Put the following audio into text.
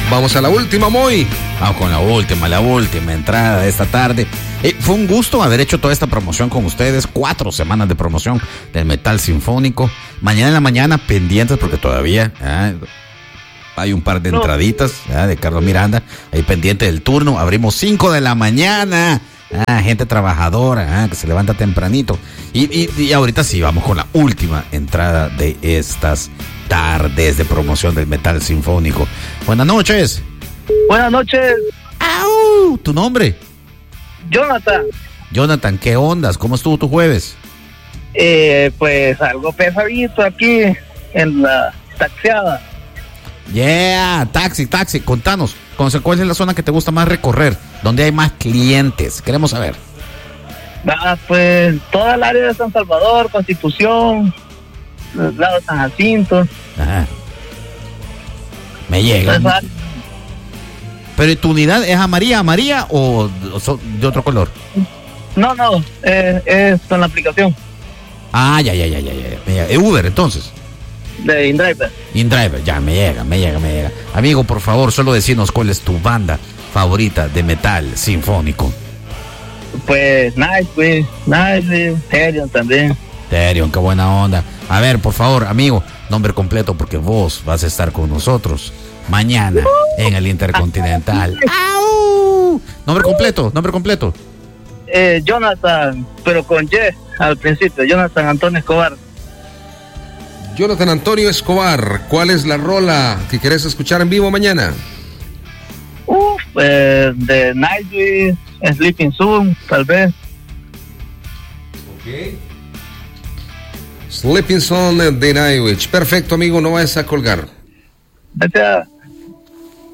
Vamos a la última, Moy. Vamos con la última entrada de esta tarde. Fue un gusto haber hecho toda esta promoción con ustedes. 4 semanas de promoción del metal sinfónico. Mañana en la mañana pendientes porque todavía hay un par de entraditas de Carlos Miranda. Ahí pendiente del turno. Abrimos 5 de la mañana. Gente trabajadora que se levanta tempranito. Y ahorita sí, vamos con la última entrada de estas tardes de promoción del metal sinfónico. Buenas noches. Buenas noches. ¡Au! ¿Tu nombre? Jonathan. Jonathan, ¿qué ondas? ¿Cómo estuvo tu jueves? Pues algo pesadito aquí en la taxiada. Yeah, taxi, contanos. ¿Cuál es la zona que te gusta más recorrer? ¿Dónde hay más clientes? Queremos saber. Pues toda el área de San Salvador, Constitución, los lados de San Jacinto. Ajá. Me llega. ¿Pero tu unidad es amarilla o de otro color? No, es con la aplicación. Ya. ¿Es Uber entonces? De InDriver. InDriver, ya, me llega. Amigo, por favor, solo decinos cuál es tu banda favorita de metal sinfónico. Pues Nice, Therion también. Therion, qué buena onda. A ver, por favor, amigo, nombre completo porque vos vas a estar con nosotros mañana en el Intercontinental. ¡Au! Nombre completo. Jonathan, pero con Y al principio. Jonathan Antonio Escobar. Jonathan Antonio Escobar, ¿cuál es la rola que querés escuchar en vivo mañana? De Nightwish, Sleeping Soon, tal vez. Ok. Sleeping Soon de Nightwish. Perfecto, amigo, no vayas a colgar. Gracias.